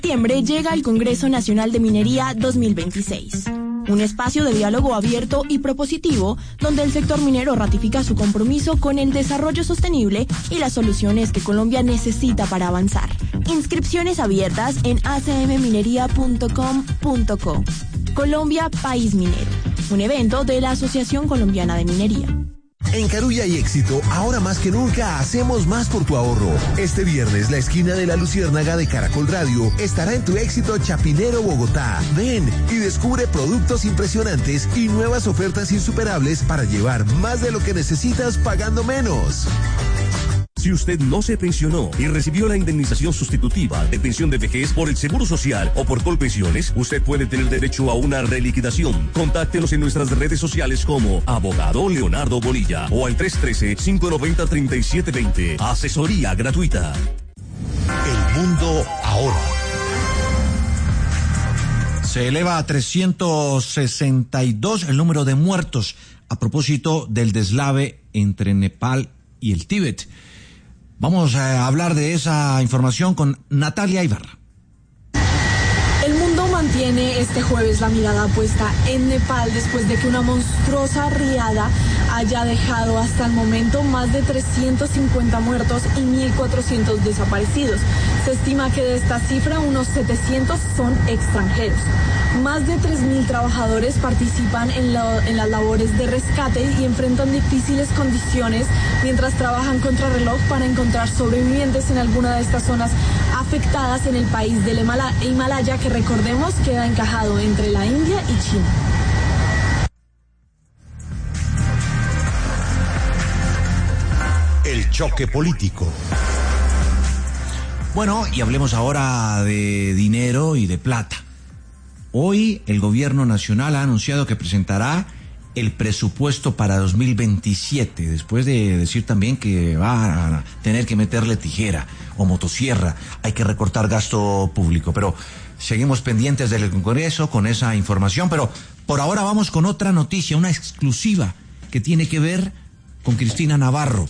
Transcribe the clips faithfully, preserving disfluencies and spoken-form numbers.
En septiembre llega el Congreso Nacional de Minería dos mil veintiséis, un espacio de diálogo abierto y propositivo donde el sector minero ratifica su compromiso con el desarrollo sostenible y las soluciones que Colombia necesita para avanzar. Inscripciones abiertas en a c m minería punto com punto co. Colombia País Minero, un evento de la Asociación Colombiana de Minería. En Carulla y Éxito, ahora más que nunca, hacemos más por tu ahorro. Este viernes, la esquina de la Luciérnaga de Caracol Radio estará en tu Éxito Chapinero, Bogotá. Ven y descubre productos impresionantes y nuevas ofertas insuperables para llevar más de lo que necesitas pagando menos. Si usted no se pensionó y recibió la indemnización sustitutiva de pensión de vejez por el Seguro Social o por Colpensiones, usted puede tener derecho a una reliquidación. Contáctenos en nuestras redes sociales como Abogado Leonardo Bonilla o al tres uno tres, cinco nueve cero, tres siete dos cero. Asesoría gratuita. El mundo ahora. Se eleva a trescientos sesenta y dos el número de muertos a propósito del deslave entre Nepal y el Tíbet. Vamos a hablar de esa información con Natalia Ibarra. El mundo mantiene este jueves la mirada puesta en Nepal después de que una monstruosa riada haya dejado hasta el momento más de trescientos cincuenta muertos y mil cuatrocientos desaparecidos. Se estima que de esta cifra unos setecientos son extranjeros. Más de tres mil trabajadores participan en, lo, en las labores de rescate y enfrentan difíciles condiciones mientras trabajan contrarreloj para encontrar sobrevivientes en alguna de estas zonas afectadas en el país del Himalaya, que recordemos queda encajado entre la India y China. El choque político. Bueno, y hablemos ahora de dinero y de plata. Hoy el gobierno nacional ha anunciado que presentará el presupuesto para dos mil veintisiete, después de decir también que va a tener que meterle tijera o motosierra, hay que recortar gasto público, pero seguimos pendientes del Congreso con esa información, pero por ahora vamos con otra noticia, una exclusiva que tiene que ver con Cristina Navarro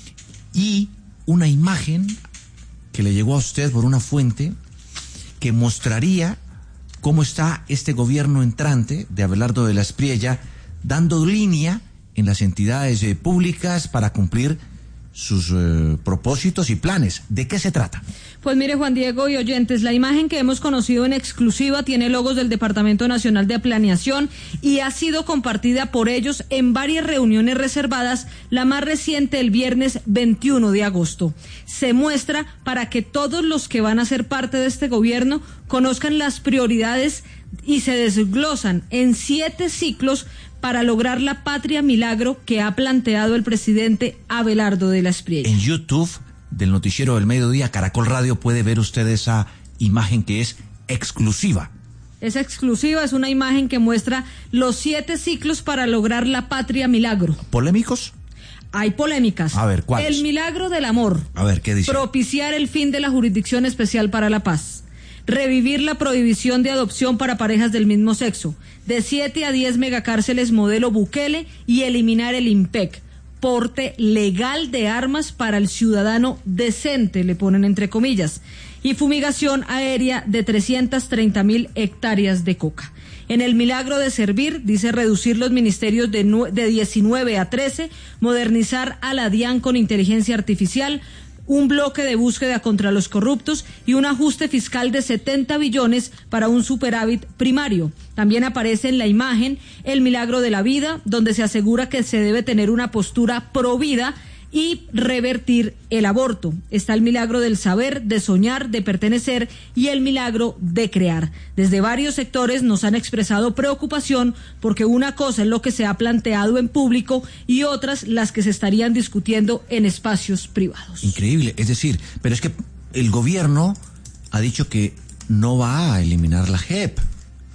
y una imagen que le llegó a usted por una fuente que mostraría cómo está este gobierno entrante de Abelardo de la Espriella dando línea en las entidades eh, públicas para cumplir sus eh, propósitos y planes. ¿De qué se trata? Pues mire, Juan Diego y oyentes, la imagen que hemos conocido en exclusiva tiene logos del Departamento Nacional de Planeación y ha sido compartida por ellos en varias reuniones reservadas, la más reciente el viernes veintiuno de agosto. Se muestra para que todos los que van a ser parte de este gobierno conozcan las prioridades y se desglosan en siete ciclos para lograr la patria milagro que ha planteado el presidente Abelardo de la Espriella. En YouTube del noticiero del mediodía Caracol Radio puede ver usted esa imagen que es exclusiva. Es exclusiva, es una imagen que muestra los siete ciclos para lograr la patria milagro. ¿Polémicos? Hay polémicas. A ver, ¿cuáles? El milagro del amor. A ver, ¿qué dice? Propiciar el fin de la Jurisdicción Especial para la Paz. Revivir la prohibición de adopción para parejas del mismo sexo. De siete a diez megacárceles modelo Bukele y eliminar el IMPEC. Porte legal de armas para el ciudadano decente, le ponen entre comillas. Y fumigación aérea de trescientas treinta mil hectáreas de coca. En el milagro de servir, dice reducir los ministerios de, de diecinueve a trece, modernizar a la DIAN con inteligencia artificial, un bloque de búsqueda contra los corruptos y un ajuste fiscal de setenta billones para un superávit primario. También aparece en la imagen el milagro de la vida, donde se asegura que se debe tener una postura pro vida y revertir el aborto. Está el milagro del saber, de soñar, de pertenecer y el milagro de crear. Desde varios sectores nos han expresado preocupación porque una cosa es lo que se ha planteado en público y otras las que se estarían discutiendo en espacios privados. Increíble, es decir, pero es que el gobierno ha dicho que no va a eliminar la J E P.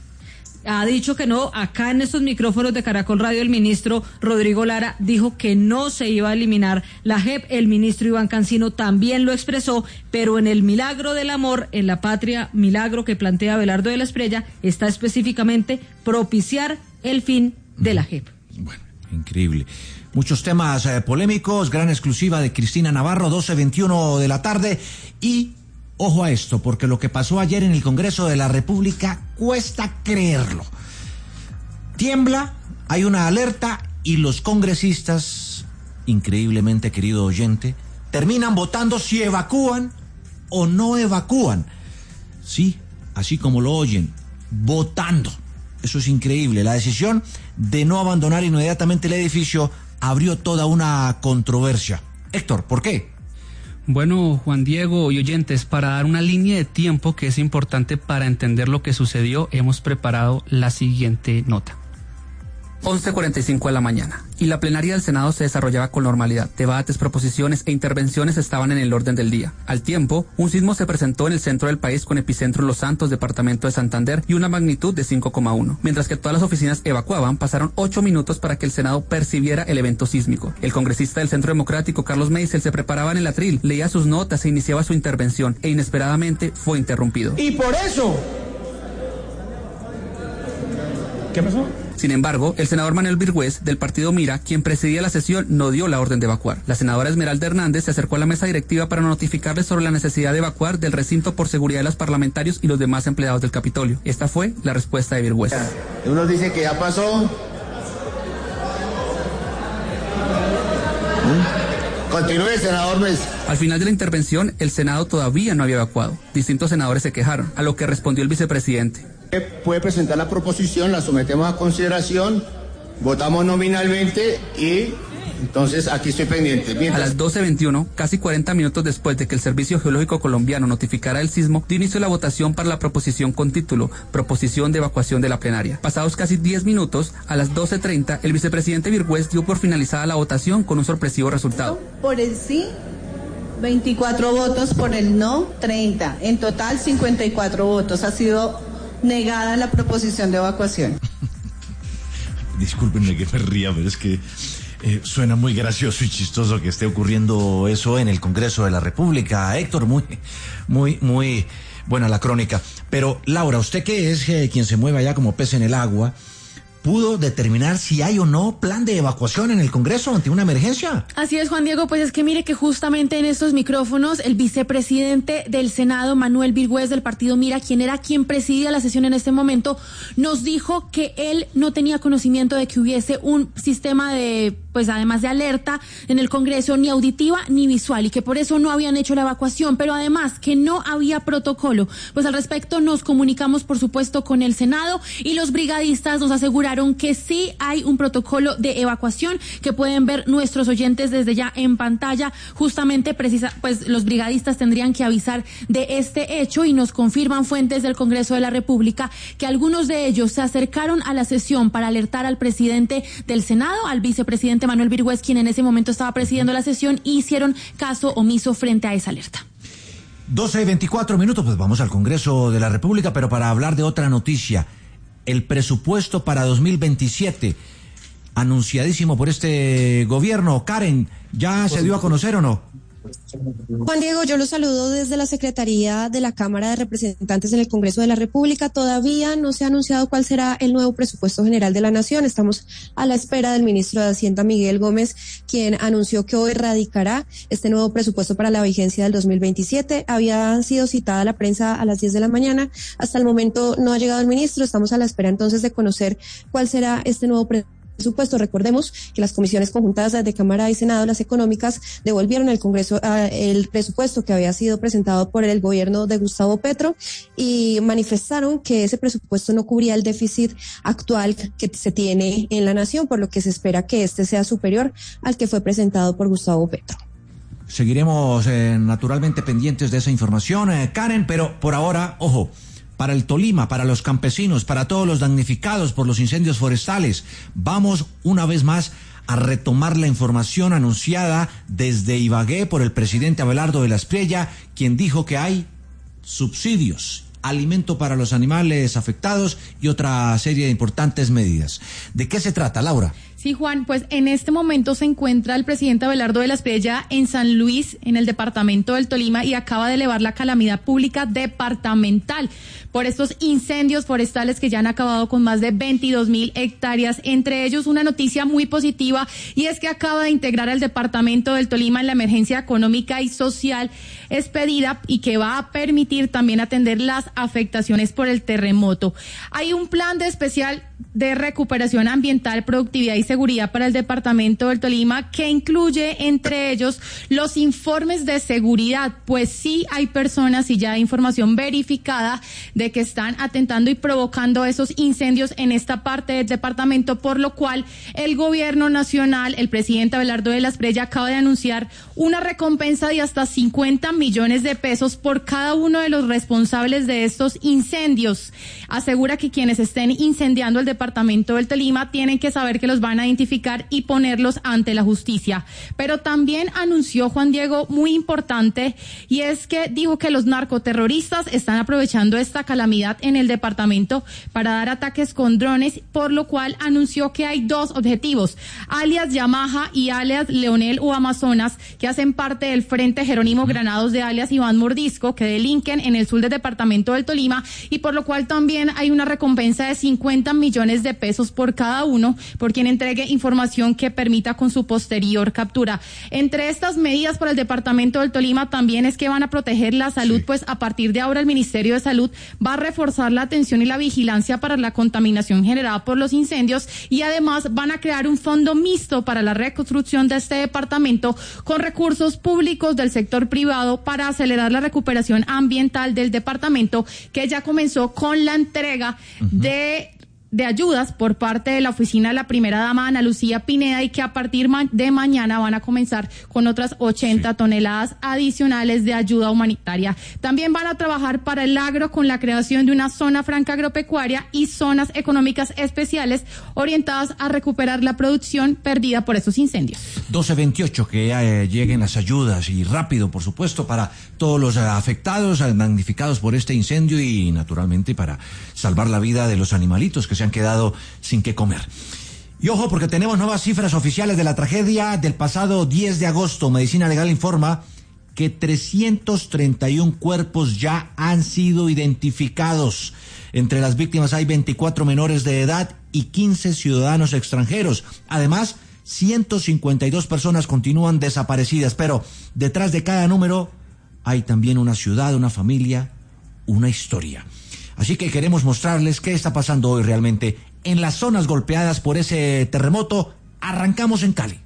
Ha dicho que no. Acá en estos micrófonos de Caracol Radio el ministro Rodrigo Lara dijo que no se iba a eliminar la J E P. El ministro Iván Cancino también lo expresó, pero en el milagro del amor, en la patria milagro que plantea Abelardo de la Espriella, está específicamente propiciar el fin de la J E P. Bueno, increíble. Muchos temas eh, polémicos, gran exclusiva de Cristina Navarro, doce veintiuno de la tarde y ojo a esto, porque lo que pasó ayer en el Congreso de la República cuesta creerlo. Tiembla, hay una alerta y los congresistas, increíblemente querido oyente, terminan votando si evacúan o no evacúan. Sí, así como lo oyen, votando. Eso es increíble. La decisión de no abandonar inmediatamente el edificio abrió toda una controversia. Héctor, ¿por qué? Bueno, Juan Diego y oyentes, para dar una línea de tiempo que es importante para entender lo que sucedió, hemos preparado la siguiente nota. once cuarenta y cinco de la mañana, y la plenaria del Senado se desarrollaba con normalidad. Debates, proposiciones e intervenciones estaban en el orden del día. Al tiempo, un sismo se presentó en el centro del país con epicentro en Los Santos, departamento de Santander, y una magnitud de cinco coma uno. Mientras que todas las oficinas evacuaban, pasaron ocho minutos para que el Senado percibiera el evento sísmico. El congresista del Centro Democrático, Carlos Meisel, se preparaba en el atril, leía sus notas e iniciaba su intervención, e inesperadamente fue interrumpido. Y por eso... ¿Qué pasó? Sin embargo, el senador Manuel Virgües, del partido Mira, quien presidía la sesión, no dio la orden de evacuar. La senadora Esmeralda Hernández se acercó a la mesa directiva para notificarles sobre la necesidad de evacuar del recinto por seguridad de los parlamentarios y los demás empleados del Capitolio. Esta fue la respuesta de Virgües. Uno dice que ya pasó. Continúe, senador Mes. Al final de la intervención, el Senado todavía no había evacuado. Distintos senadores se quejaron, a lo que respondió el vicepresidente. Puede presentar la proposición, la sometemos a consideración, votamos nominalmente y entonces aquí estoy pendiente. Mientras... A las doce veintiuno, casi cuarenta minutos después de que el Servicio Geológico Colombiano notificara el sismo, dio inicio la votación para la proposición con título Proposición de Evacuación de la Plenaria. Pasados casi diez minutos, a las doce treinta, el vicepresidente Virgües dio por finalizada la votación con un sorpresivo resultado. Por el sí, veinticuatro votos, por el no, treinta. En total, cincuenta y cuatro votos. Ha sido negada la proposición de evacuación. Discúlpenme que me ría, pero es que eh, suena muy gracioso y chistoso que esté ocurriendo eso en el Congreso de la República. Héctor, muy, muy, muy buena la crónica. Pero, Laura, usted que es eh, quien se mueve allá como pez en el agua, ¿pudo determinar si hay o no plan de evacuación en el Congreso ante una emergencia? Así es, Juan Diego, pues es que mire que justamente en estos micrófonos el vicepresidente del Senado, Manuel Virgües, del partido Mira, quien era quien presidía la sesión en este momento, nos dijo que él no tenía conocimiento de que hubiese un sistema de, pues además de alerta en el Congreso, ni auditiva ni visual, y que por eso no habían hecho la evacuación, pero además que no había protocolo. Pues al respecto nos comunicamos, por supuesto, con el Senado, y los brigadistas nos aseguraron que sí hay un protocolo de evacuación que pueden ver nuestros oyentes desde ya en pantalla. Justamente precisa, pues los brigadistas tendrían que avisar de este hecho, y nos confirman fuentes del Congreso de la República que algunos de ellos se acercaron a la sesión para alertar al presidente del Senado, al vicepresidente Manuel Virgües, quien en ese momento estaba presidiendo la sesión, y hicieron caso omiso frente a esa alerta. doce veinticuatro minutos, pues vamos al Congreso de la República, pero para hablar de otra noticia. El presupuesto para dos mil veintisiete, anunciadísimo por este gobierno. Karen, ¿ya se dio a conocer o no? Juan Diego, yo lo saludo desde la Secretaría de la Cámara de Representantes en el Congreso de la República. Todavía no se ha anunciado cuál será el nuevo presupuesto general de la Nación. Estamos a la espera del ministro de Hacienda, Miguel Gómez, quien anunció que hoy radicará este nuevo presupuesto para la vigencia del dos mil veintisiete. Había sido citada la prensa a las diez de la mañana. Hasta el momento no ha llegado el ministro. Estamos a la espera entonces de conocer cuál será este nuevo presupuesto. Presupuesto. Recordemos que las comisiones conjuntas de Cámara y Senado, las económicas, devolvieron al Congreso uh, el presupuesto que había sido presentado por el gobierno de Gustavo Petro, y manifestaron que ese presupuesto no cubría el déficit actual que se tiene en la nación, por lo que se espera que este sea superior al que fue presentado por Gustavo Petro. Seguiremos eh, naturalmente pendientes de esa información, eh, Karen, pero por ahora, ojo, para el Tolima, para los campesinos, para todos los damnificados por los incendios forestales. Vamos una vez más a retomar la información anunciada desde Ibagué por el presidente Abelardo de la Espriella, quien dijo que hay subsidios, alimento para los animales afectados y otra serie de importantes medidas. ¿De qué se trata, Laura? Sí, Juan, pues en este momento se encuentra el presidente Abelardo de la Espriella en San Luis, en el departamento del Tolima, y acaba de elevar la calamidad pública departamental por estos incendios forestales que ya han acabado con más de veintidós mil hectáreas. Entre ellos, una noticia muy positiva, y es que acaba de integrar al departamento del Tolima en la emergencia económica y social expedida, y que va a permitir también atender las afectaciones por el terremoto. Hay un plan de especial de recuperación ambiental, productividad y seguridad para el departamento del Tolima, que incluye entre ellos los informes de seguridad, pues sí hay personas y ya hay información verificada de que están atentando y provocando esos incendios en esta parte del departamento, por lo cual el gobierno nacional, el presidente Abelardo de la Espriella, acaba de anunciar una recompensa de hasta cincuenta millones de pesos por cada uno de los responsables de estos incendios. Asegura que quienes estén incendiando el departamento del Tolima tienen que saber que los van a identificar y ponerlos ante la justicia. Pero también anunció, Juan Diego, muy importante, y es que dijo que los narcoterroristas están aprovechando esta calamidad en el departamento para dar ataques con drones, por lo cual anunció que hay dos objetivos, alias Yamaha y alias Leonel o Amazonas, que hacen parte del Frente Jerónimo Granados de alias Iván Mordisco, que delinquen en el sur del departamento del Tolima, y por lo cual también hay una recompensa de cincuenta millones de pesos por cada uno, por quien entregue información que permita con su posterior captura. Entre estas medidas para el departamento del Tolima también es que van a proteger la salud, sí. Pues a partir de ahora el Ministerio de Salud va a reforzar la atención y la vigilancia para la contaminación generada por los incendios, y además van a crear un fondo mixto para la reconstrucción de este departamento con recursos públicos del sector privado para acelerar la recuperación ambiental del departamento, que ya comenzó con la entrega uh-huh. de de ayudas por parte de la oficina de la primera dama Ana Lucía Pineda, y que a partir de mañana van a comenzar con otras ochenta sí. toneladas adicionales de ayuda humanitaria. También van a trabajar para el agro con la creación de una zona franca agropecuaria y zonas económicas especiales orientadas a recuperar la producción perdida por estos incendios. doce veintiocho, que eh, lleguen las ayudas, y rápido, por supuesto, para todos los eh, afectados, damnificados por este incendio, y naturalmente para salvar la vida de los animalitos que se han quedado sin qué comer. Y ojo, porque tenemos nuevas cifras oficiales de la tragedia del pasado diez de agosto. Medicina Legal informa que trescientos treinta y un cuerpos ya han sido identificados. Entre las víctimas hay veinticuatro menores de edad y quince ciudadanos extranjeros. Además, ciento cincuenta y dos personas continúan desaparecidas, pero detrás de cada número hay también una ciudad, una familia, una historia. Así que queremos mostrarles qué está pasando hoy realmente en las zonas golpeadas por ese terremoto. Arrancamos en Cali.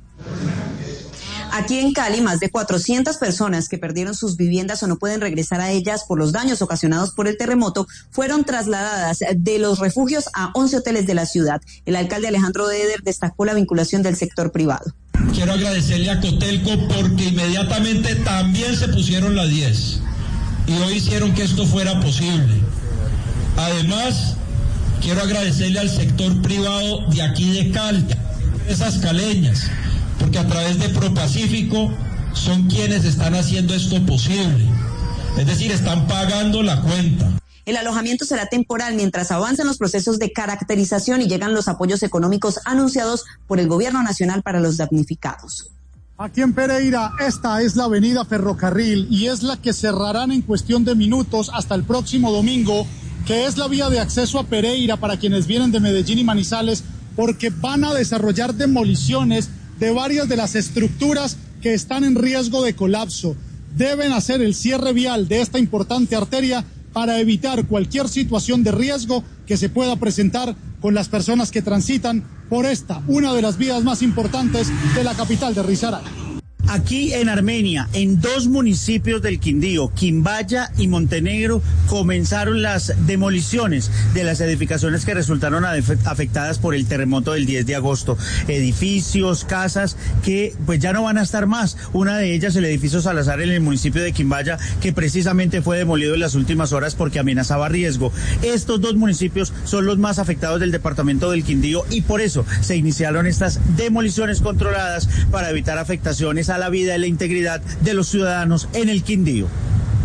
Aquí en Cali, más de cuatrocientas personas que perdieron sus viviendas o no pueden regresar a ellas por los daños ocasionados por el terremoto fueron trasladadas de los refugios a once hoteles de la ciudad. El alcalde Alejandro Deder destacó la vinculación del sector privado. Quiero agradecerle a Cotelco porque inmediatamente también se pusieron las diez y hoy hicieron que esto fuera posible. Además, quiero agradecerle al sector privado de aquí de Cali, esas caleñas, porque a través de ProPacífico son quienes están haciendo esto posible. Es decir, están pagando la cuenta. El alojamiento será temporal mientras avanzan los procesos de caracterización y llegan los apoyos económicos anunciados por el gobierno nacional para los damnificados. Aquí en Pereira, esta es la avenida Ferrocarril y es la que cerrarán en cuestión de minutos hasta el próximo domingo, que es la vía de acceso a Pereira para quienes vienen de Medellín y Manizales, porque van a desarrollar demoliciones de varias de las estructuras que están en riesgo de colapso. Deben hacer el cierre vial de esta importante arteria para evitar cualquier situación de riesgo que se pueda presentar con las personas que transitan por esta, una de las vías más importantes de la capital de Risaralda. Aquí en Armenia, en dos municipios del Quindío, Quimbaya y Montenegro, comenzaron las demoliciones de las edificaciones que resultaron afectadas por el terremoto del diez de agosto. Edificios, casas que pues ya no van a estar más. Una de ellas, el edificio Salazar en el municipio de Quimbaya, que precisamente fue demolido en las últimas horas porque amenazaba riesgo. Estos dos municipios son los más afectados del departamento del Quindío y por eso se iniciaron estas demoliciones controladas para evitar afectaciones a la vida y la integridad de los ciudadanos en el Quindío.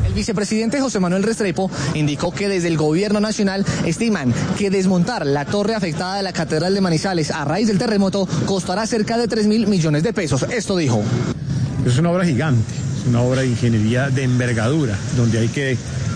El vicepresidente José Manuel Restrepo indicó que desde el gobierno nacional estiman que desmontar la torre afectada de la Catedral de Manizales a raíz del terremoto costará cerca de tres mil millones de pesos. Esto dijo. Es una obra gigante, es una obra de ingeniería de envergadura, donde hay que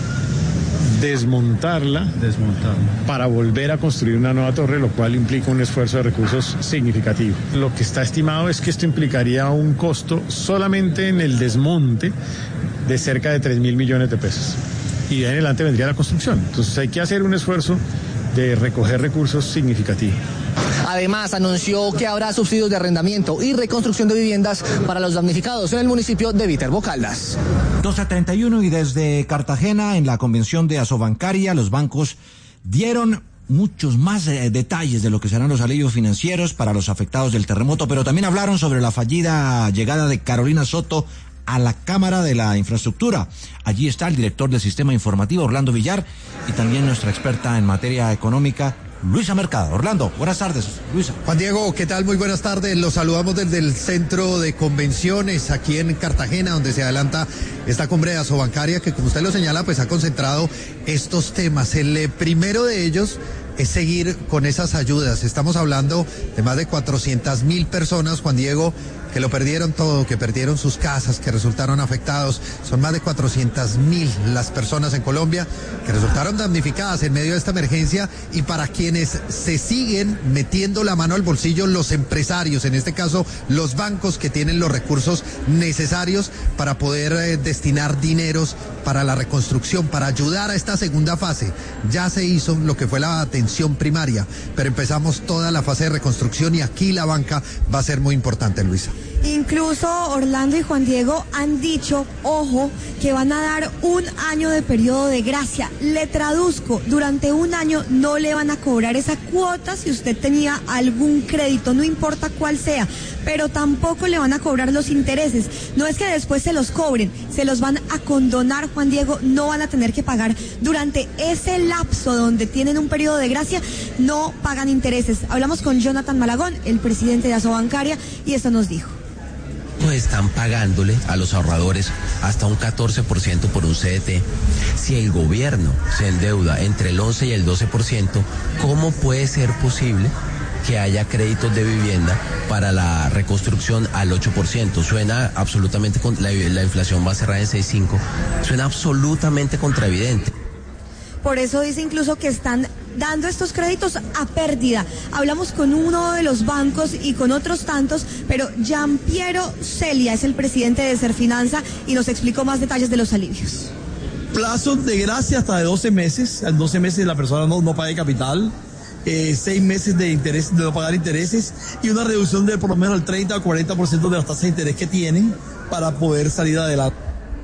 desmontarla, desmontarla para volver a construir una nueva torre, lo cual implica un esfuerzo de recursos significativo. Lo que está estimado es que esto implicaría un costo solamente en el desmonte de cerca de tres mil millones de pesos. Y de ahí en adelante vendría la construcción. Entonces hay que hacer un esfuerzo de recoger recursos significativos. Además, anunció que habrá subsidios de arrendamiento y reconstrucción de viviendas para los damnificados en el municipio de Viterbo Caldas. doce treinta y uno y desde Cartagena, en la convención de Asobancaria, los bancos dieron muchos más eh, detalles de lo que serán los alivios financieros para los afectados del terremoto, pero también hablaron sobre la fallida llegada de Carolina Soto a la Cámara de la Infraestructura. Allí está el director del Sistema Informativo, Orlando Villar, y también nuestra experta en materia económica, Luisa Mercado. Orlando, buenas tardes, Luisa. Juan Diego, ¿qué tal? Muy buenas tardes. Los saludamos desde el Centro de Convenciones aquí en Cartagena, donde se adelanta esta cumbre de Asobancaria, que como usted lo señala, pues ha concentrado estos temas. El eh, primero de ellos es seguir con esas ayudas. Estamos hablando de más de cuatrocientas mil personas, Juan Diego, que lo perdieron todo, que perdieron sus casas, que resultaron afectados. Son más de cuatrocientas mil las personas en Colombia que resultaron damnificadas en medio de esta emergencia, y para quienes se siguen metiendo la mano al bolsillo, los empresarios, en este caso los bancos, que tienen los recursos necesarios para poder eh, destinar dineros para la reconstrucción, para ayudar a esta segunda fase. Ya se hizo lo que fue la atención primaria, pero empezamos toda la fase de reconstrucción, y aquí la banca va a ser muy importante, Luisa. Incluso Orlando y Juan Diego han dicho, ojo, que van a dar un año de periodo de gracia. Le traduzco, durante un año no le van a cobrar esa cuota si usted tenía algún crédito, no importa cuál sea, pero tampoco le van a cobrar los intereses. No es que después se los cobren, se los van a condonar, Juan Diego, no van a tener que pagar. Durante ese lapso donde tienen un periodo de gracia, no pagan intereses. Hablamos con Jonathan Malagón, el presidente de Asobancaria, y esto nos dijo. Están pagándole a los ahorradores hasta un catorce por ciento por un C D T. Si el gobierno se endeuda entre el once y el doce por ciento, ¿cómo puede ser posible que haya créditos de vivienda para la reconstrucción al ocho por ciento? Suena absolutamente, la, la inflación va a cerrar en seis punto cinco, suena absolutamente contraevidente. Por eso dice incluso que están dando estos créditos a pérdida. Hablamos con uno de los bancos y con otros tantos, pero Gianpiero Celia es el presidente de Serfinanza y nos explicó más detalles de los alivios. Plazos de gracia hasta de doce meses, en doce meses la persona no, no pague capital, eh, seis meses de interés, de no pagar intereses, y una reducción de por lo menos el treinta o cuarenta por ciento de las tasas de interés que tienen para poder salir adelante.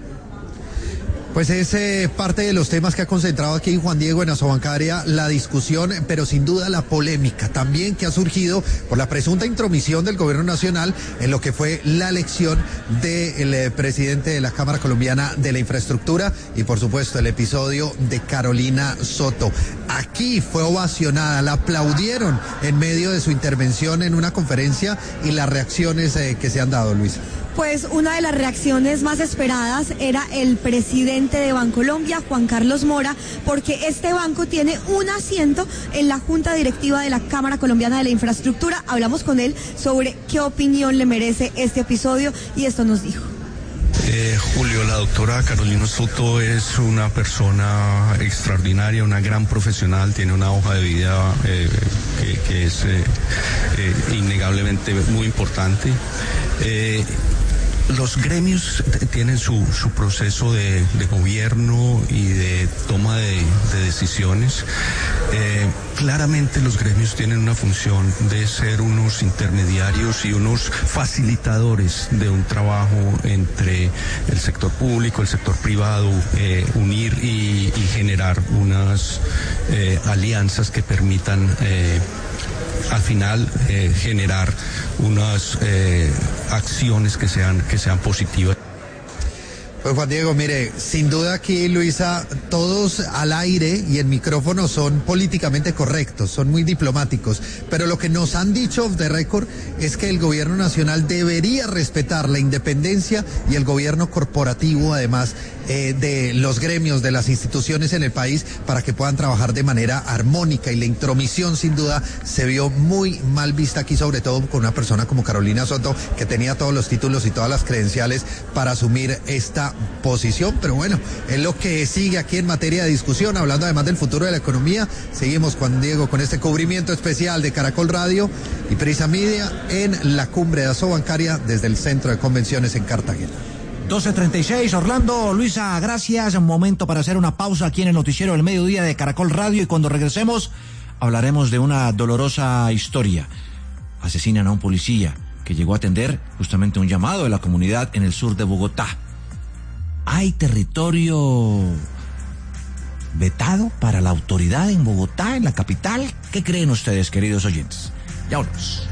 Pues es eh, parte de los temas que ha concentrado aquí Juan Diego en Asobancaria, la discusión, pero sin duda la polémica también que ha surgido por la presunta intromisión del gobierno nacional en lo que fue la elección del eh, presidente de la Cámara Colombiana de la Infraestructura, y por supuesto el episodio de Carolina Soto. Aquí fue ovacionada, la aplaudieron en medio de su intervención en una conferencia, y las reacciones eh, que se han dado, Luisa. Pues una de las reacciones más esperadas era el presidente de Bancolombia, Juan Carlos Mora, porque este banco tiene un asiento en la Junta Directiva de la Cámara Colombiana de la Infraestructura. Hablamos con él sobre qué opinión le merece este episodio, y esto nos dijo. Eh, Julio, la doctora Carolina Soto es una persona extraordinaria, una gran profesional, tiene una hoja de vida eh, que, que es eh, eh, innegablemente muy importante. Eh, Los gremios tienen su, su proceso de, de gobierno y de toma de, de decisiones. Eh, claramente los gremios tienen una función de ser unos intermediarios y unos facilitadores de un trabajo entre el sector público, el sector privado, eh, unir y, y generar unas eh, alianzas que permitan eh, al final eh, generar unas eh, acciones que sean que sean positivas. Pues Juan Diego, mire, sin duda aquí, Luisa, todos al aire y en micrófono son políticamente correctos, son muy diplomáticos, pero lo que nos han dicho off the record es que el gobierno nacional debería respetar la independencia y el gobierno corporativo, además, eh, de los gremios, de las instituciones en el país, para que puedan trabajar de manera armónica, y la intromisión sin duda se vio muy mal vista aquí, sobre todo con una persona como Carolina Soto, que tenía todos los títulos y todas las credenciales para asumir esta posición. Pero bueno, es lo que sigue aquí en materia de discusión, hablando además del futuro de la economía. Seguimos, Juan Diego, con este cubrimiento especial de Caracol Radio y Prisa Media en la cumbre de Asobancaria desde el Centro de Convenciones en Cartagena. doce treinta y seis, Orlando, Luisa, gracias. Un momento para hacer una pausa aquí en el noticiero del mediodía de Caracol Radio, y cuando regresemos hablaremos de una dolorosa historia. Asesinan a un policía que llegó a atender justamente un llamado de la comunidad en el sur de Bogotá. ¿Hay territorio vetado para la autoridad en Bogotá, en la capital? ¿Qué creen ustedes, queridos oyentes? Ya volvemos.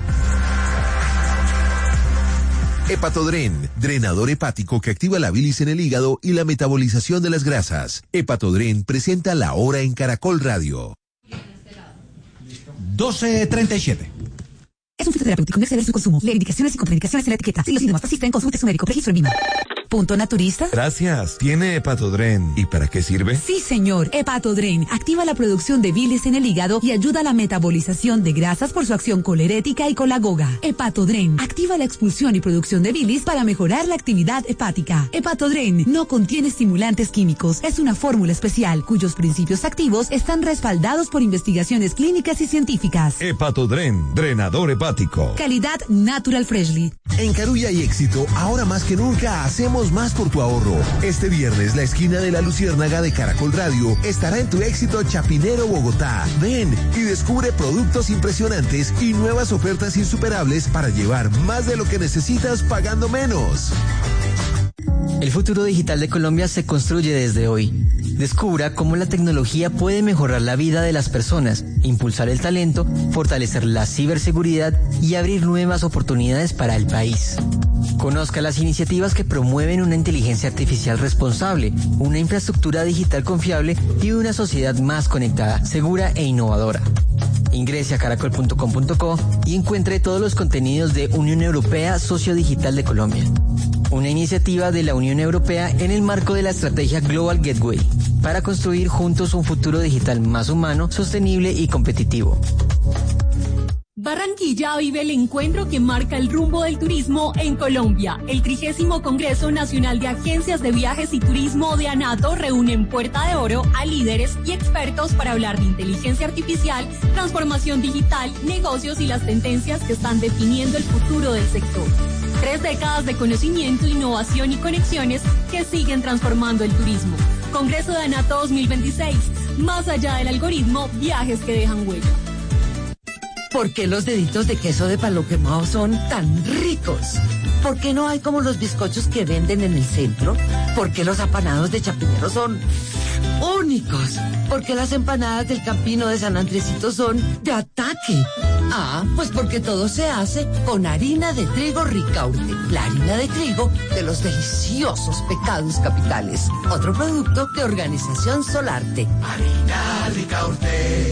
Hepatodren, drenador hepático que activa la bilis en el hígado y la metabolización de las grasas. Hepatodren presenta La Hora en Caracol Radio. doce treinta y siete. Es un fitoterapéutico, no exceder su consumo. Lee indicaciones y contraindicaciones en la etiqueta. Si los síntomas persisten, consulte a su médico. Registro en Lima. ¿Punto naturista? Gracias. ¿Tiene Hepatodren? ¿Y para qué sirve? Sí, señor. Hepatodren activa la producción de bilis en el hígado y ayuda a la metabolización de grasas por su acción colerética y colagoga. Hepatodren activa la expulsión y producción de bilis para mejorar la actividad hepática. Hepatodren no contiene estimulantes químicos. Es una fórmula especial cuyos principios activos están respaldados por investigaciones clínicas y científicas. Hepatodren, drenador hepático. Calidad Natural Freshly. En Carulla y Éxito, ahora más que nunca hacemos más por tu ahorro. Este viernes, la esquina de la Luciérnaga de Caracol Radio estará en tu Éxito Chapinero, Bogotá. Ven y descubre productos impresionantes y nuevas ofertas insuperables para llevar más de lo que necesitas pagando menos. El futuro digital de Colombia se construye desde hoy. Descubra cómo la tecnología puede mejorar la vida de las personas, impulsar el talento, fortalecer la ciberseguridad y abrir nuevas oportunidades para el país. Conozca las iniciativas que promueven una inteligencia artificial responsable, una infraestructura digital confiable y una sociedad más conectada, segura e innovadora. Ingrese a caracol punto com punto co y encuentre todos los contenidos de Unión Europea Socio Digital de Colombia, una iniciativa de la Unión Europea en el marco de la estrategia Global Gateway, para construir juntos un futuro digital más humano, sostenible y competitivo. Barranquilla vive el encuentro que marca el rumbo del turismo en Colombia. El trigésimo Congreso Nacional de Agencias de Viajes y Turismo de ANATO reúne en Puerta de Oro a líderes y expertos para hablar de inteligencia artificial, transformación digital, negocios y las tendencias que están definiendo el futuro del sector. Tres décadas de conocimiento, innovación y conexiones que siguen transformando el turismo. Congreso de ANATO dos mil veintiséis. Más allá del algoritmo, viajes que dejan huella. ¿Por qué los deditos de queso de palo quemado son tan ricos? ¿Por qué no hay como los bizcochos que venden en el centro? ¿Por qué los apanados de Chapinero son únicos? ¿Por qué las empanadas del Campino de San Andresito son de ataque? Ah, pues porque todo se hace con harina de trigo Ricaurte, la harina de trigo de los deliciosos pecados capitales. Otro producto de Organización Solarte. Harina Ricaurte.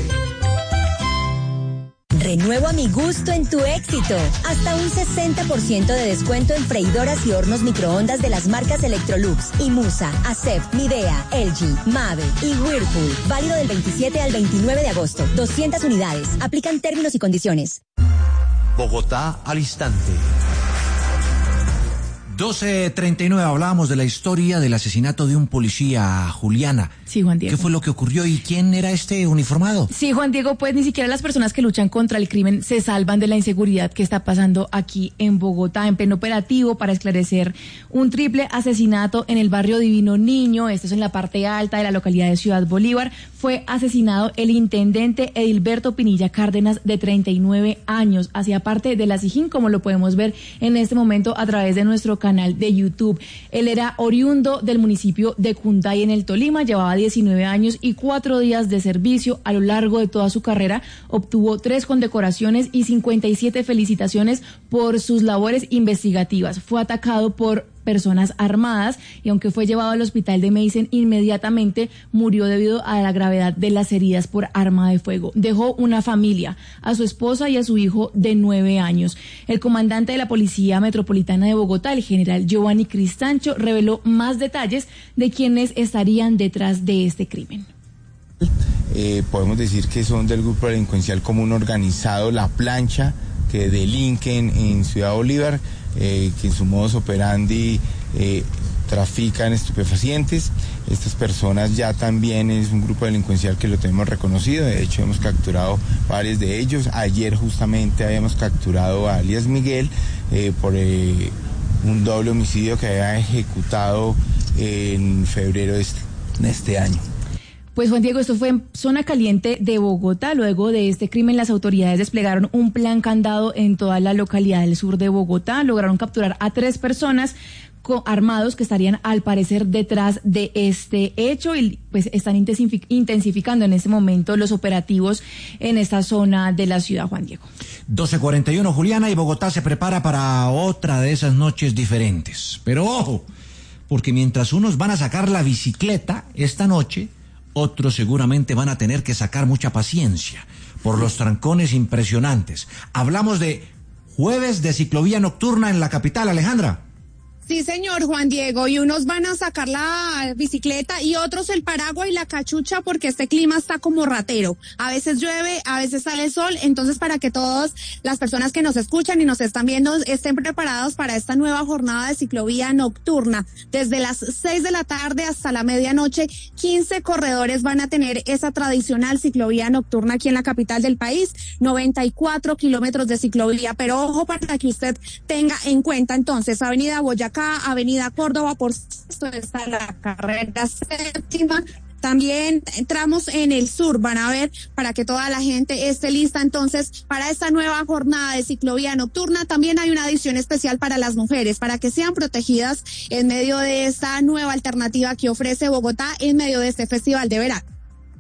Renuevo a mi gusto en tu Éxito. Hasta un sesenta por ciento de descuento en freidoras y hornos microondas de las marcas Electrolux, Imusa, Acep, Midea, L G, Mave y Whirlpool. Válido del veintisiete al veintinueve de agosto. doscientas unidades. Aplican términos y condiciones. Bogotá al instante. doce treinta y nueve, hablábamos de la historia del asesinato de un policía, Juliana. Sí, Juan Diego. ¿Qué fue lo que ocurrió y quién era este uniformado? Sí, Juan Diego, pues ni siquiera las personas que luchan contra el crimen se salvan de la inseguridad que está pasando aquí en Bogotá, en pleno operativo para esclarecer un triple asesinato en el barrio Divino Niño. Esto es en la parte alta de la localidad de Ciudad Bolívar. Fue asesinado el intendente Edilberto Pinilla Cárdenas, de treinta y nueve años. Hacía parte de la SIJIN, como lo podemos ver en este momento a través de nuestro canal de YouTube. Él era oriundo del municipio de Cunday, en el Tolima, llevaba diecinueve años y cuatro días de servicio. A lo largo de toda su carrera obtuvo tres condecoraciones y cincuenta y siete felicitaciones por sus labores investigativas. Fue atacado por personas armadas y aunque fue llevado al hospital de Meissen, inmediatamente murió debido a la gravedad de las heridas por arma de fuego. Dejó una familia, a su esposa y a su hijo de nueve años. El comandante de la Policía Metropolitana de Bogotá, el general Giovanni Cristancho, reveló más detalles de quienes estarían detrás de este crimen. Eh, podemos decir que son del grupo delincuencial común organizado La Plancha, que delinquen en Ciudad Bolívar, eh, que en su modus operandi eh, trafican estupefacientes. Estas personas ya también es un grupo delincuencial que lo tenemos reconocido, de hecho hemos capturado varios de ellos. Ayer justamente habíamos capturado a alias Miguel eh, por eh, un doble homicidio que había ejecutado en febrero de este, de este año. Pues Juan Diego, esto fue en zona caliente de Bogotá. Luego de este crimen, las autoridades desplegaron un plan candado en toda la localidad del sur de Bogotá. Lograron capturar a tres personas armados que estarían al parecer detrás de este hecho y pues están intensificando en este momento los operativos en esta zona de la ciudad, Juan Diego. doce cuarenta y uno, Juliana, y Bogotá se prepara para otra de esas noches diferentes. Pero ojo, porque mientras unos van a sacar la bicicleta esta noche, otros seguramente van a tener que sacar mucha paciencia por los trancones impresionantes. Hablamos de jueves de ciclovía nocturna en la capital, Alejandra. Sí, señor Juan Diego, y unos van a sacar la bicicleta y otros el paraguas y la cachucha porque este clima está como ratero. A veces llueve, a veces sale el sol, entonces para que todas las personas que nos escuchan y nos están viendo estén preparados para esta nueva jornada de ciclovía nocturna. Desde las seis de la tarde hasta la medianoche, quince corredores van a tener esa tradicional ciclovía nocturna aquí en la capital del país, noventa y cuatro kilómetros de ciclovía, pero ojo para que usted tenga en cuenta entonces Avenida Boyacá, Avenida Córdoba, por supuesto está la carrera séptima. También entramos en el sur, van a ver, para que toda la gente esté lista entonces para esta nueva jornada de ciclovía nocturna. También hay una adición especial para las mujeres, para que sean protegidas en medio de esta nueva alternativa que ofrece Bogotá en medio de este festival de verano.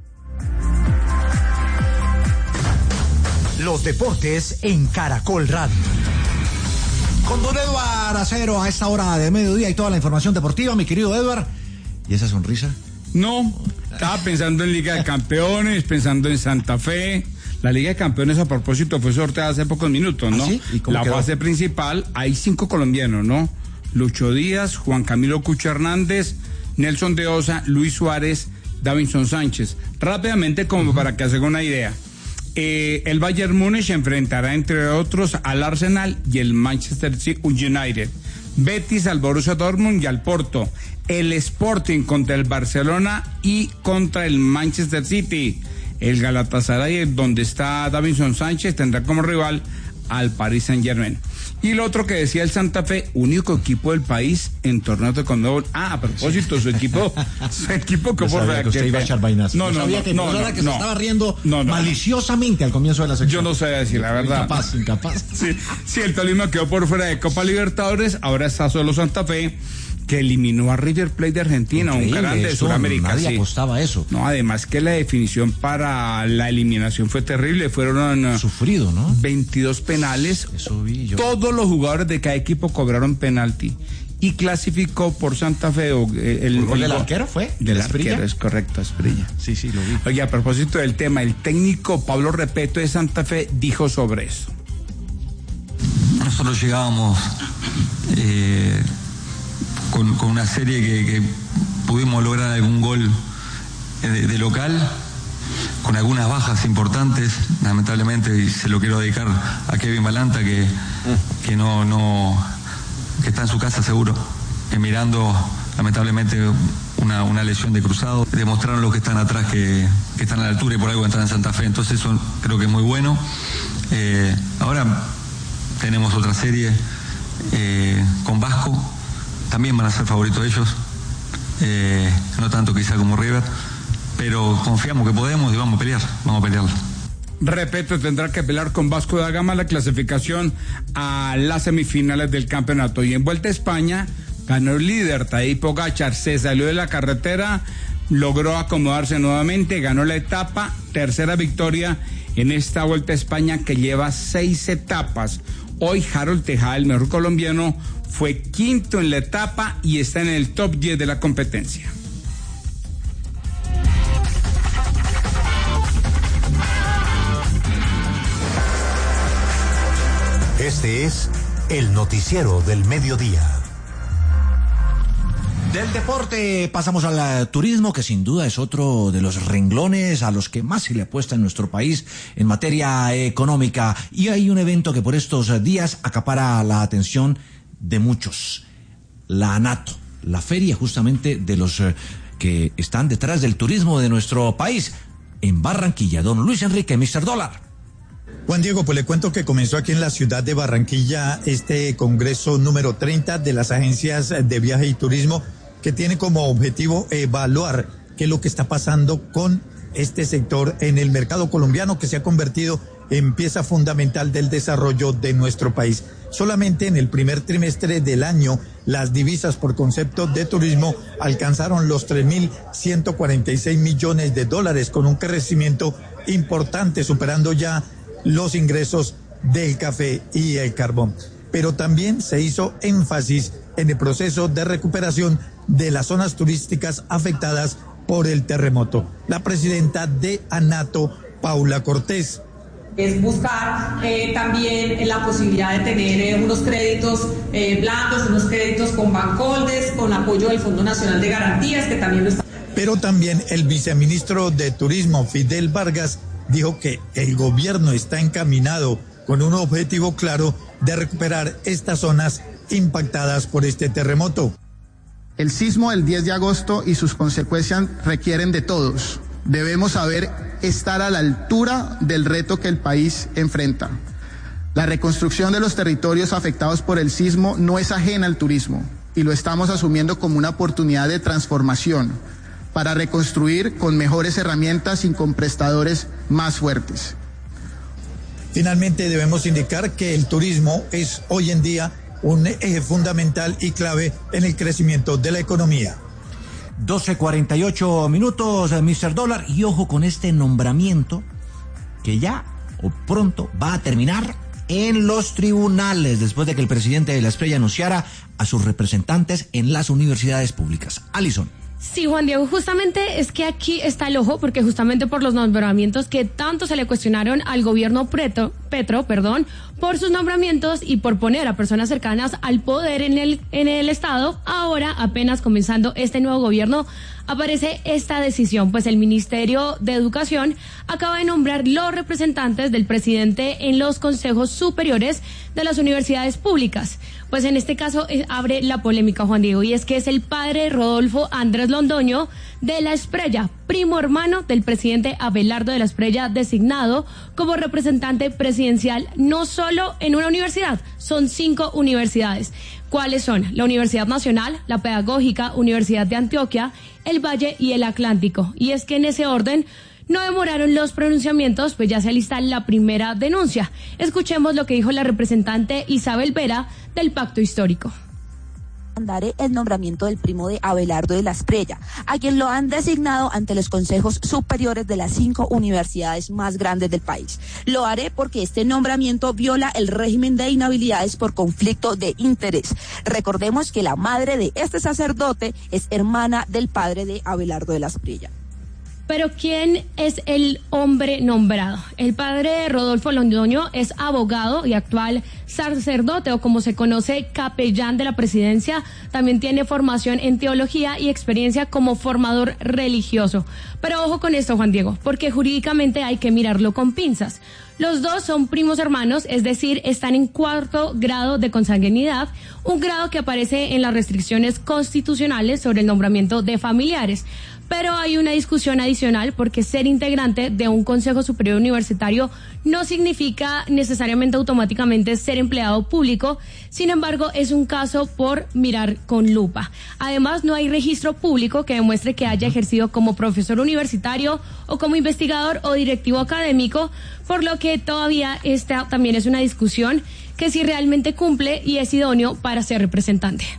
Los deportes en Caracol Radio. Con don Eduard Acero a esta hora de mediodía y toda la información deportiva, mi querido Eduard. ¿Y esa sonrisa? No, estaba pensando en Liga de Campeones, pensando en Santa Fe. La Liga de Campeones, a propósito, fue sorteada hace pocos minutos, ¿no? ¿Ah, sí? ¿Y cómo la quedó? Fase principal, hay cinco colombianos, ¿no? Lucho Díaz, Juan Camilo Cucho Hernández, Nelson de Osa, Luis Suárez, Davinson Sánchez. Rápidamente, como uh-huh. para que se haga una idea. Eh, el Bayern Múnich enfrentará entre otros al Arsenal y el Manchester United. Betis al Borussia Dortmund y al Porto. El Sporting contra el Barcelona y contra el Manchester City. El Galatasaray, donde está Davinson Sánchez, tendrá como rival al Paris Saint-Germain. Y lo otro que decía el Santa Fe, único equipo del país en torneos de Conmebol. Ah, a propósito, su equipo, su equipo que por que usted iba a echar vainazos. No, no, sabía no, que no, no, que no, se estaba riendo no, no, maliciosamente al comienzo de la sección. Yo no sé decir la verdad. Incapaz, incapaz. Sí, sí, el Tolima quedó por fuera de Copa Libertadores, ahora está solo Santa Fe, que eliminó a River Plate de Argentina, increíble, un grande de Sudamérica. Nadie sí. apostaba eso. No, además que la definición para la eliminación fue terrible. Fueron sufrido, ¿no? veintidós penales. Eso vi yo. Todos los jugadores de cada equipo cobraron penalti. Y clasificó por Santa Fe. El, el, ¿El gol el, del arquero fue? Del arquero, es correcto, Asprilla. Sí, sí, lo vi. Oye, a propósito del tema, el técnico Pablo Repeto de Santa Fe dijo sobre eso. Nosotros llegábamos eh, con, con una serie que, que pudimos lograr algún gol de, de local, con algunas bajas importantes, lamentablemente, y se lo quiero dedicar a Kevin Balanta, que, que no, no, que está en su casa seguro, que mirando lamentablemente una, una lesión de cruzado, demostraron los que están atrás que, que están a la altura y por algo entran en Santa Fe, entonces eso creo que es muy bueno. Eh, ahora tenemos otra serie eh, con Vasco, también van a ser favoritos ellos, eh, no tanto quizá como River, pero confiamos que podemos y vamos a pelear, vamos a pelear. Repeto, tendrá que pelear con Vasco da Gama la clasificación a las semifinales del campeonato. Y en Vuelta a España, ganó el líder Tadej Pogačar, se salió de la carretera, logró acomodarse nuevamente, ganó la etapa, tercera victoria en esta Vuelta a España que lleva seis etapas. Hoy Harold Tejada, el mejor colombiano, fue quinto en la etapa y está en el top diez de la competencia. Este es el noticiero del mediodía. Del deporte pasamos al turismo, que sin duda es otro de los renglones a los que más se le apuesta en nuestro país en materia económica. Y hay un evento que por estos días acapara la atención de muchos. La ANATO, la feria justamente de los que están detrás del turismo de nuestro país, en Barranquilla. Don Luis Enrique, mister Dólar. Juan Diego, pues le cuento que comenzó aquí en la ciudad de Barranquilla este congreso número treinta de las agencias de viaje y turismo, que tiene como objetivo evaluar qué es lo que está pasando con este sector en el mercado colombiano, que se ha convertido en pieza fundamental del desarrollo de nuestro país. Solamente en el primer trimestre del año, las divisas por concepto de turismo alcanzaron los tres mil ciento cuarenta y seis millones de dólares, con un crecimiento importante, superando ya los ingresos del café y el carbón. Pero también se hizo énfasis en el proceso de recuperación de las zonas turísticas afectadas por el terremoto. La presidenta de ANATO, Paula Cortés. Es buscar eh, también la posibilidad de tener eh, unos créditos eh, blandos, unos créditos con Bancoldes, con apoyo del Fondo Nacional de Garantías, que también lo está. Pero también el viceministro de Turismo, Fidel Vargas, dijo que el gobierno está encaminado con un objetivo claro de recuperar estas zonas impactadas por este terremoto. El sismo del diez de agosto y sus consecuencias requieren de todos. Debemos saber estar a la altura del reto que el país enfrenta. La reconstrucción de los territorios afectados por el sismo no es ajena al turismo y lo estamos asumiendo como una oportunidad de transformación para reconstruir con mejores herramientas y con prestadores más fuertes. Finalmente debemos indicar que el turismo es hoy en día un eje fundamental y clave en el crecimiento de la economía. doce cuarenta y ocho minutos, mister Dólar, y ojo con este nombramiento que ya o pronto va a terminar en los tribunales, después de que el presidente de la Espriella anunciara a sus representantes en las universidades públicas. Alison. Sí, Juan Diego, justamente es que aquí está el ojo, porque justamente por los nombramientos que tanto se le cuestionaron al gobierno Petro, Petro, perdón, por sus nombramientos y por poner a personas cercanas al poder en el, en el Estado, ahora apenas comenzando este nuevo gobierno, aparece esta decisión, pues el Ministerio de Educación acaba de nombrar los representantes del presidente en los consejos superiores de las universidades públicas. Pues en este caso eh, abre la polémica, Juan Diego, y es que es el padre Rodolfo Andrés Londoño de la Espriella, primo hermano del presidente Abelardo de la Espriella, designado como representante presidencial no solo en una universidad, son cinco universidades. ¿Cuáles son? La Universidad Nacional, la Pedagógica, Universidad de Antioquia, el Valle y el Atlántico. Y es que en ese orden no demoraron los pronunciamientos, pues ya se alista la primera denuncia. Escuchemos lo que dijo la representante Isabel Vera del Pacto Histórico. Mandaré el nombramiento del primo de Abelardo de la Espriella, a quien lo han designado ante los consejos superiores de las cinco universidades más grandes del país. Lo haré porque este nombramiento viola el régimen de inhabilidades por conflicto de interés. Recordemos que la madre de este sacerdote es hermana del padre de Abelardo de la Espriella. Pero ¿quién es el hombre nombrado? El padre Rodolfo Londoño es abogado y actual sacerdote, o como se conoce, capellán de la presidencia. También tiene formación en teología y experiencia como formador religioso. Pero ojo con esto, Juan Diego, porque jurídicamente hay que mirarlo con pinzas. Los dos son primos hermanos, es decir, están en cuarto grado de consanguinidad, un grado que aparece en las restricciones constitucionales sobre el nombramiento de familiares. Pero hay una discusión adicional, porque ser integrante de un Consejo Superior Universitario no significa necesariamente automáticamente ser empleado público. Sin embargo, es un caso por mirar con lupa. Además, no hay registro público que demuestre que haya ejercido como profesor universitario o como investigador o directivo académico, por lo que todavía esta también es una discusión que si realmente cumple y es idóneo para ser representante.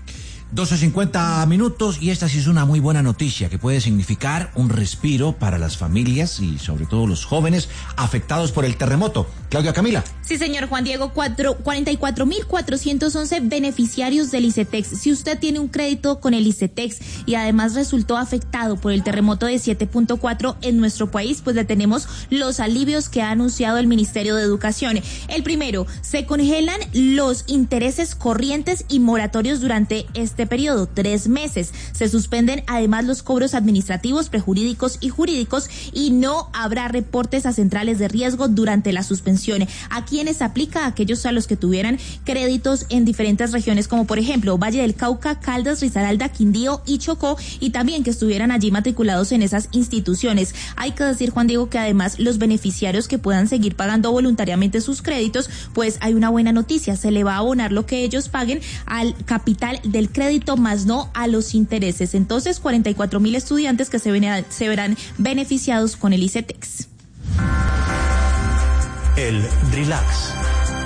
doce cincuenta minutos y esta sí es una muy buena noticia que puede significar un respiro para las familias y sobre todo los jóvenes afectados por el terremoto. Claudia Camila. Sí, señor Juan Diego, cuarenta y cuatro mil cuatrocientos once beneficiarios del ICETEX. Si usted tiene un crédito con el ICETEX y además resultó afectado por el terremoto de siete punto cuatro en nuestro país, pues le tenemos los alivios que ha anunciado el Ministerio de Educación. El primero, se congelan los intereses corrientes y moratorios durante este periodo, tres meses. Se suspenden además los cobros administrativos, prejurídicos y jurídicos y no habrá reportes a centrales de riesgo durante la suspensión. ¿A quienes aplica? A aquellos a los que tuvieran créditos en diferentes regiones como por ejemplo Valle del Cauca, Caldas, Risaralda, Quindío y Chocó y también que estuvieran allí matriculados en esas instituciones. Hay que decir, Juan Diego, que además los beneficiarios que puedan seguir pagando voluntariamente sus créditos, pues hay una buena noticia, se le va a abonar lo que ellos paguen al capital del crédito más no a los intereses. Entonces, cuarenta y cuatro mil estudiantes que se, ven, se verán beneficiados con el ICETEX. El Relax.